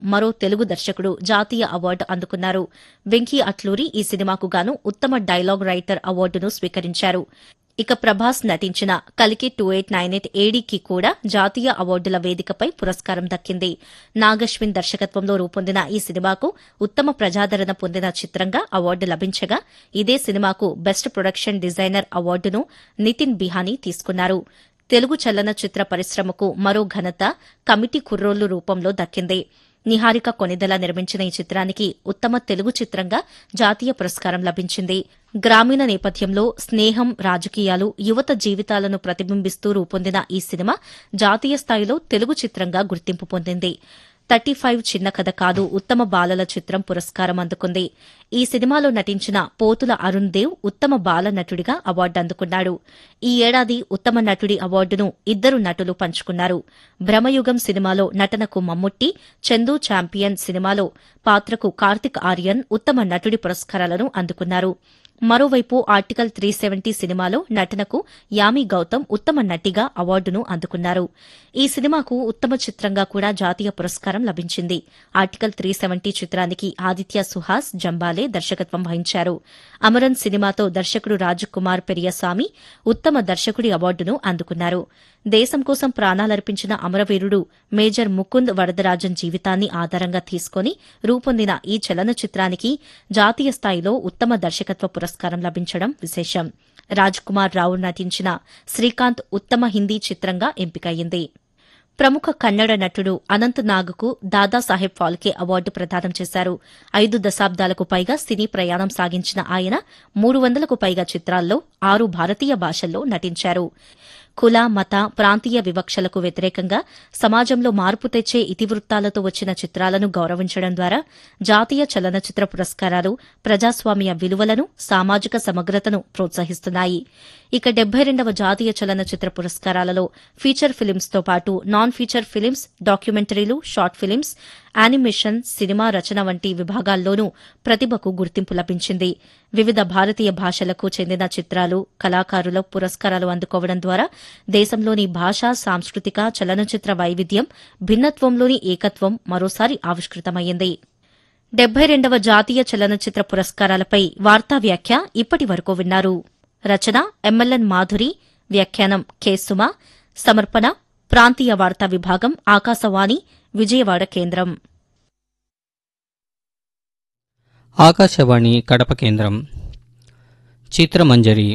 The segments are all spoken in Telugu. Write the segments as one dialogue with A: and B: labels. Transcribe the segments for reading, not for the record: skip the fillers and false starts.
A: మరో తెలుగు దర్శకుడు జాతీయ అవార్డు అందుకున్నారు. వెంకీ అట్లూరి ఈ సినిమాకు గాను ఉత్తమ డైలాగ్ రైటర్ అవార్డును స్వీకరించారు. ఇక ప్రభాస్ నటించిన కలికి 2898 ఏడీకి కూడా జాతీయ అవార్డుల వేదికపై పురస్కారం దక్కింది. నాగశ్విన్ దర్శకత్వంలో రూపొందిన ఈ సినిమాకు ఉత్తమ ప్రజాదరణ పొందిన చిత్రంగా అవార్డు లభించగా, ఇదే సినిమాకు బెస్ట్ ప్రొడక్షన్ డిజైనర్ అవార్డును నితిన్ బిహానీ తీసుకున్నారు. తెలుగు చలనచిత్ర పరిశ్రమకు మరో ఘనత కమిటీ కుర్రోళ్లు రూపంలో దక్కింది. నిహారిక కొనిదెల నిర్మించిన ఈ చిత్రానికి ఉత్తమ తెలుగు చిత్రంగా జాతీయ పురస్కారం లభించింది. గ్రామీణ నేపథ్యంలో స్నేహం, రాజకీయాలు, యువత జీవితాలను ప్రతిబింబిస్తూ రూపొందిన ఈ సినిమా జాతీయ స్థాయిలో తెలుగు చిత్రంగా గుర్తింపు పొందింది. 35 చిన్న కథ కాదు ఉత్తమ బాలల చిత్రం పురస్కారం అందుకుంది. ఈ సినిమాలో నటించిన పోతుల అరుణ్ దేవ్ ఉత్తమ బాల నటుడిగా అవార్డు అందుకున్నాడు. ఈ ఏడాది ఉత్తమ నటుడి అవార్డును ఇద్దరు నటులు పంచుకున్నారు. భ్రమయుగం సినిమాలో నటనకు మమ్ముట్టి, చందు ఛాంపియన్ సినిమాలో పాత్రకు కార్తిక్ ఆర్యన్ ఉత్తమ నటుడి పురస్కారాలను అందుకున్నారు. మరోవైపు ఆర్టికల్ 370 సినిమాలో నటనకు యామి గౌతమ్ ఉత్తమ నటిగా అవార్డును అందుకున్నారు. ఈ సినిమాకు ఉత్తమ చిత్రంగా కూడా జాతీయ పురస్కారం లభించింది. ఆర్టికల్ 370 చిత్రానికి ఆదిత్య సుహాస్ జంబాలే దర్శకత్వం వహించారు. అమరన్ సినిమాతో దర్శకుడు రాజకుమార్ పెరియస్వామి ఉత్తమ దర్శకుడి అవార్డును అందుకున్నారు. దేశం కోసం ప్రాణాలర్పించిన అమరవీరుడు మేజర్ ముకుంద్ వరదరాజన్ జీవితాన్ని ఆధారంగా తీసుకుని రూపొందిన ఈ చలనచిత్రానికి జాతీయ స్థాయిలో ఉత్తమ దర్శకత్వ పురస్కారం లభించడం విశేషం. రాజ్కుమార్ రావు నటించిన శ్రీకాంత్ ఉత్తమ హిందీ చిత్రంగా ఎంపికయింది. ప్రముఖ కన్నడ నటుడు అనంత్ నాగ్కు దాదాసాహెబ్ ఫాల్కే అవార్డు ప్రదానం చేశారు. 5 దశాబ్దాలకు పైగా సినీ ప్రయాణం సాగించిన ఆయన 300కు పైగా చిత్రాల్లో 6 భారతీయ భాషల్లో నటించారు. కుల, మత, ప్రాంతీయ వివక్షలకు వ్యతిరేకంగా సమాజంలో మార్పు తెచ్చే ఇతివృత్తాలతో వచ్చిన చిత్రాలను గౌరవించడం ద్వారా జాతీయ చలనచిత్ర పురస్కారాలు ప్రజాస్వామ్య విలువలను, సామాజిక సమగ్రతను ప్రోత్సహిస్తున్నాయి. ఇక 72వ జాతీయ చలనచిత్ర పురస్కారాలలో ఫీచర్ ఫిలిమ్స్తో పాటు non feature films, డాక్యుమెంటరీలు, short films, animation, cinema రచన వంటి విభాగాల్లోనూ ప్రతిభకు గుర్తింపు లభించింది. వివిధ భారతీయ భాషలకు చెందిన చిత్రాలు, కళాకారుల పురస్కారాలు అందుకోవడం ద్వారా దేశంలోని భాషా, సాంస్కృతిక, చలనచిత్ర వైవిధ్యం, భిన్నత్వంలోని ఏకత్వం మరోసారి ఆవిష్కృతమైంది. 72వ జాతీయ చలనచిత్ర పురస్కారాలపై వార్తా వ్యాఖ్య ఇప్పటి వరకు విన్నారు. రచన ఎంఎల్ఎన్ మాధురి, వ్యాఖ్యానం కె సుమ, సమర్పణ ప్రాంతీయ వార్తా విభాగం, ఆకాశవాణి విజయవాడ కేంద్రం.
B: ఆకాశవాణి కడప కేంద్రం. చిత్రమంజరి.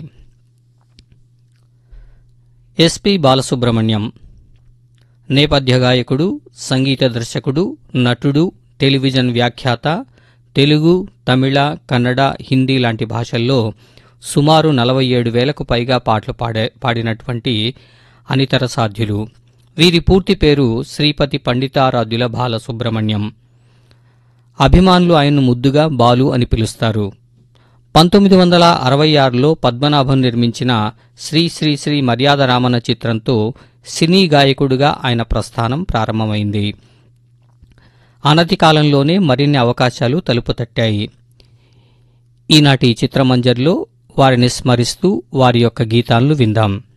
B: ఎస్పి బాలసుబ్రహ్మణ్యం నేపథ్య గాయకుడు, సంగీత దర్శకుడు, నటుడు, టెలివిజన్ వ్యాఖ్యాత. తెలుగు, తమిళ, కన్నడ, హిందీ లాంటి భాషల్లో సుమారు 47,000కు పైగా పాటలు పాడినటువంటి అనితర సాధ్యులు. వీరి పూర్తి పేరు శ్రీపతి పండితారాధ్యుల బాలసుబ్రహ్మణ్యం. అభిమానులు ఆయన్ను ముద్దుగా బాలు అని పిలుస్తారు. 1966లో పద్మనాభం నిర్మించిన శ్రీ శ్రీ శ్రీ మర్యాద రామన్న చిత్రంతో సినీ గాయకుడిగా ఆయన ప్రస్థానం ప్రారంభమైంది. అనతి కాలంలోనే మరిన్ని అవకాశాలు తలుపు తట్టాయి. ఈనాటి చిత్రమంజర్లో వారిని స్మరిస్తూ వారి యొక్క గీతాలను విందాం.